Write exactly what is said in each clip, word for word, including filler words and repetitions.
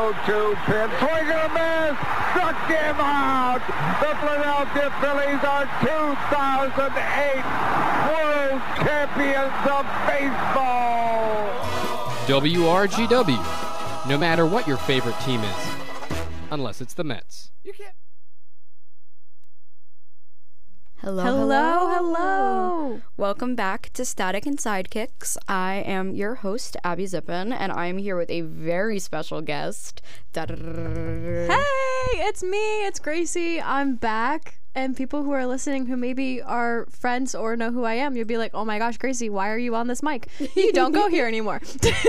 oh two pin. Swing and a miss. Struck him out. The Philadelphia Phillies are two thousand eight World Champions of Baseball. W R G W. No matter what your favorite team is. Unless it's the Mets. You can't. Hello, hello, hello. Welcome back to Static and Sidekicks. I am your host, Abby Zippin, and I am here with a very special guest. Da-da-da-da-da-da. Hey, it's me, it's Gracie. I'm back. And people who are listening who maybe are friends or know who I am, you'll be like, oh my gosh, Gracie, why are you on this mic? You don't go here anymore.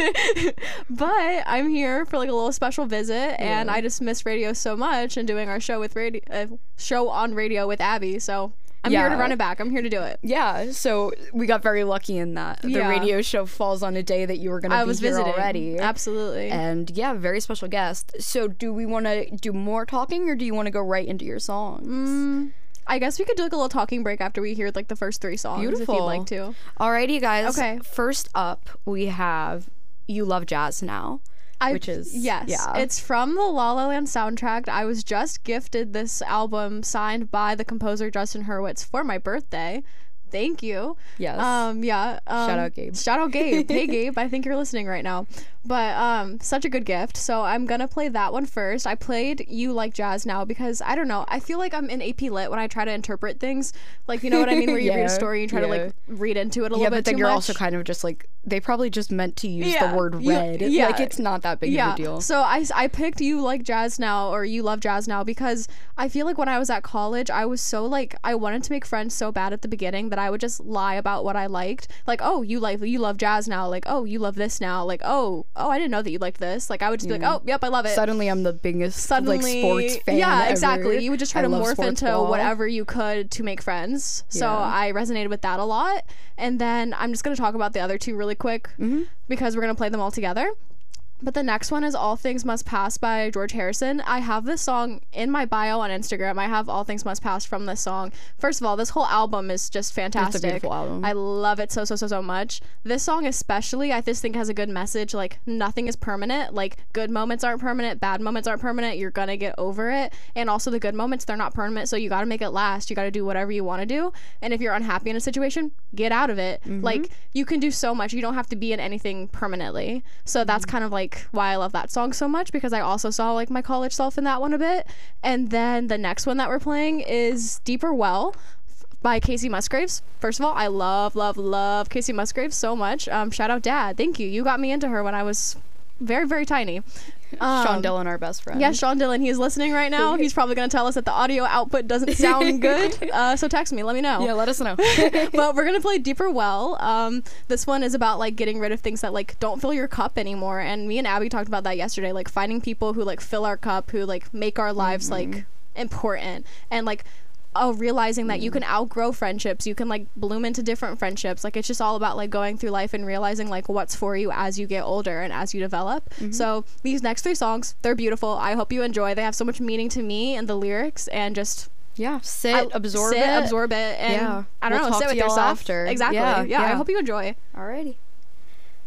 But I'm here for like a little special visit, and Yeah. I just miss radio so much and doing our show with radio, uh, show on radio with Abby. So I'm Yeah. here to run it back. I'm here to do it. Yeah, so we got very lucky in that. The Yeah. radio show falls on a day that you were going to I be was here visiting. already. Absolutely. And yeah, very special guest. So do we want to do more talking, or do you want to go right into your songs? Mm, I guess we could do like a little talking break after we hear like the first three songs. Beautiful. If you'd like to. Alrighty, guys. Okay. First up, we have You Love Jazz Now. I, Which is- yes, yeah. it's from the La La Land soundtrack. I was just gifted this album signed by the composer Justin Hurwitz for my birthday. Thank you. Yes. Um. Yeah. Um, Shout out, Gabe. Shout out Gabe. Hey Gabe, I think you're listening right now. But um, such a good gift. So I'm gonna play that one first. I played You Like Jazz Now because I don't know. I feel like I'm in A P Lit when I try to interpret things. Like, you know what I mean? Where you read Yeah, a story and try to yeah. like read into it a yeah, little but bit then too you're much. also kind of just like, they probably just meant to use Yeah, the word you- red. yeah. Like, it's not that big yeah. of a deal. So I, I picked You Like Jazz Now or You Love Jazz Now because I feel like when I was at college, I was so like, I wanted to make friends so bad at the beginning that I would just lie about what I liked. Like, oh, you like, you love jazz now. Like, oh, you love this now. Like, oh, oh, I didn't know that you liked this. Like, I would just be like, oh, yep, I love it. Suddenly I'm the biggest Suddenly, like sports fan yeah, ever. exactly. You would just try I to love morph sports into ball. whatever you could to make friends. So Yeah. I resonated with that a lot. And then I'm just gonna talk about the other two really quick Mm-hmm. because we're gonna play them all together. But the next one is All Things Must Pass by George Harrison. I have this song in my bio on Instagram. I have All Things Must Pass from this song. First of all, this whole album is just fantastic. beautiful album. I love it so, so, so, so much. This song especially, I just think has a good message. Like, nothing is permanent. Like, good moments aren't permanent. Bad moments aren't permanent. You're gonna get over it. And also the good moments, they're not permanent. So you gotta make it last. You gotta do whatever you wanna do. And if you're unhappy in a situation, get out of it. Mm-hmm. Like, you can do so much. You don't have to be in anything permanently. So that's Mm-hmm. kind of like why I love that song so much, because I also saw like my college self in that one a bit. And then the next one that we're playing is Deeper Well by Casey Musgraves. First of all, I love, love, love Casey Musgraves so much. Um, shout out Dad. Thank you. You got me into her when I was very, very tiny. Um, Sean Dillon, our best friend. Yeah, Sean Dillon. He's listening right now. He's probably going to tell us that the audio output doesn't sound good. Uh, so text me. Let me know. Yeah, let us know. But we're gonna play Deeper Well. Um, this one is about like getting rid of things that like don't fill your cup anymore. And me and Abby talked about that yesterday. Like finding people who like fill our cup, who like make our lives Mm-hmm. like important, and like oh realizing that you can outgrow friendships. You can like bloom into different friendships. Like it's just all about like going through life and realizing like what's for you as you get older and as you develop. Mm-hmm. So these next three songs, they're beautiful. I hope you enjoy. They have so much meaning to me and the lyrics, and just Yeah, sit, I- absorb sit, it. absorb it, and Yeah. I don't We'll know, talk sit to with y'all yourself after. Exactly. Yeah, Yeah, I yeah. hope you enjoy. Alrighty.